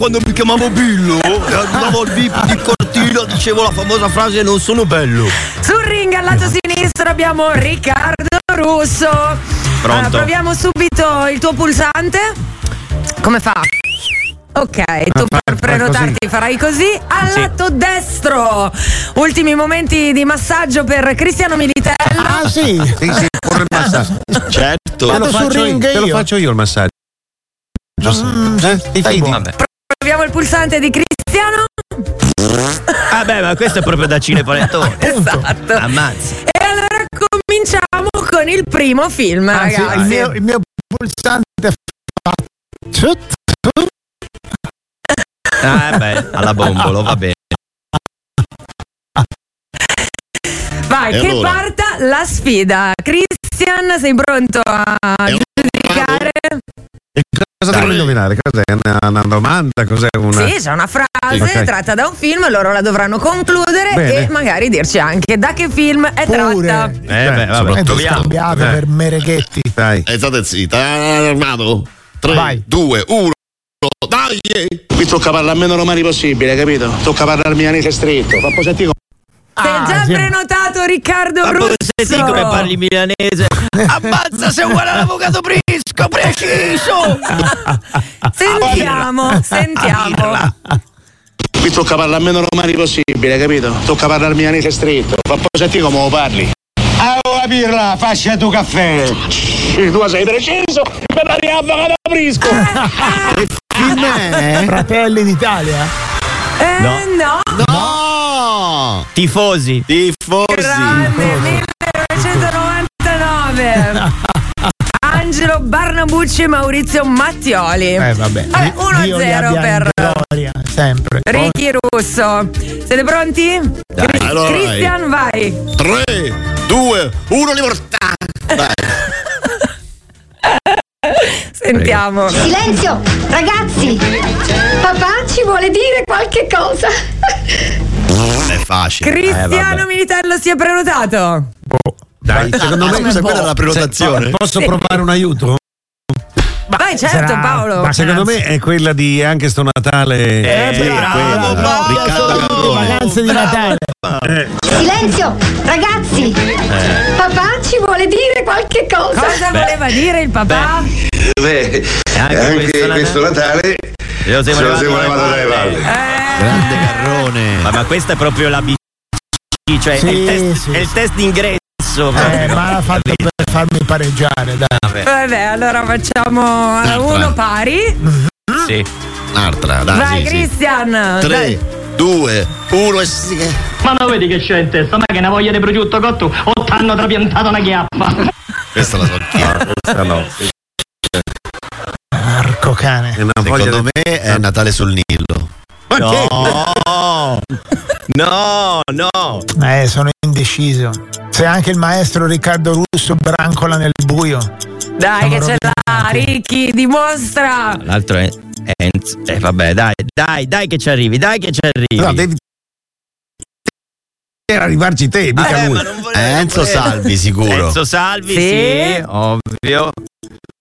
quando mi chiamavo Billo e andavo al VIP di Cortina, dicevo la famosa frase non sono bello. Sul ring al lato sinistro abbiamo Riccardo Russo. Pronto? Proviamo subito il tuo pulsante. Come fa? Ok, tu per prenotarti così. farai così. Al lato destro, ultimi momenti di massaggio per Cristiano Militello. Ah sì, Sì, pure il massaggio. Certo. Vado sul ring Te lo io. faccio io il massaggio. Ti fidi? Vabbè. Proviamo il pulsante di Cristiano. Vabbè, ma questo è proprio da cinepanettone. Esatto. Ammazza. E allora cominciamo con il primo film, Anzi, ragazzi. il mio pulsante Beh, alla bombolo, va bene. Vai, E che allora? parta la sfida. Cristian, sei pronto a giudicare? Cosa devo indovinare? Cos'è? Una domanda? Cos'è una. Sì, c'è una frase Ok. tratta da un film, loro la dovranno concludere Bene. e magari dirci anche da che film è Pure. tratta. Beh, vabbè, soprattutto. proviamo. scambiato per mereghetti. Dai. State zitta, armato. 3, Vai. 2, 1. Dai! Qui tocca parlare meno romani possibile, capito? Tocca parlare milanese stretto. Ma poi senti Sei già sì. prenotato, Riccardo Ma poi Russo. senti come parli milanese. Ammazza, sei uguale all'avvocato Prisco, preciso. Sentiamo. qui tocca parlare meno romani possibile, capito? Tocca parlare milanese stretto. Ma poi senti come lo parli. Ah, pirla, fascia tu caffè. Tu sei preciso per la avvocato Prisco. Film è? Fratelli d'Italia. No. No! Tifosi. Grande, 1999. Angelo Barnabucci e Maurizio Mattioli. Vabbè. Dio li 1-0 abbia per in gloria, sempre. Ricky Russo. Siete pronti? Allora, Cristian, vai. 3, 2, 1, libertà. Dai. Sentiamo. Silenzio, ragazzi! Papà ci vuole dire qualche cosa. È facile. Cristiano Militello si è prenotato. Dai, secondo me Questa è la prenotazione. Posso provare un aiuto? Vai, certo, sarà- Paolo. Ma secondo me è quella di Anche sto Natale. Bravo, Riccardo Garrone. vacanze di Natale. Silenzio, ragazzi! Papà ci vuole dire qualche cosa. Cosa voleva dire il papà? Anche questo Natale Lo siamo levati dalle palle. Grande Garrone. Ma questa è proprio la BC, cioè Sì, è il test, sì, è il test d'ingresso. proprio. Ma l'ha fatto per farmi pareggiare, dai. Vabbè, allora facciamo uno pari. Sì. Un'altra, dai. Vai, sì, sì. Cristian. 3, 2, 1 e sì. Ma non vedi che c'è in testa? Ma che ne voglia di prosciutto cotto o t'hanno trapiantato una chiappa? Questa la so anch'io. Questa no. Marco cane. È una voglia Secondo di- me è Natale sul Nilo. No. Sono indeciso. Se anche il maestro Riccardo Russo brancola nel buio. Dai, che Siamo ce l'ha, Ricky, dimostra. L'altro è Enzo. Vabbè, dai che ci arrivi, No, devi arrivarci te, mica lui. ma non volevo- Enzo Salvi, sicuro. Enzo Salvi, Sì. sì, ovvio.